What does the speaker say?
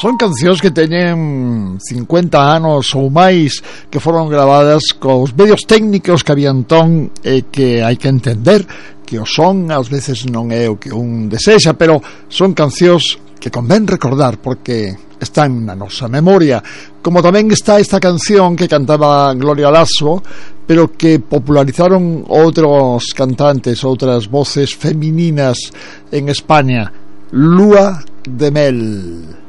Son cancións que teñen 50 anos ou máis, que foron gravadas cos medios técnicos que había entón, e que hai que entender que o son ás veces non é o que un desexa, pero son cancións que convén recordar porque están na nosa memoria, como tamén está esta canción que cantaba Gloria Lasso, pero que popularizaron outros cantantes, outras voces femininas en España, Lúa de Mel.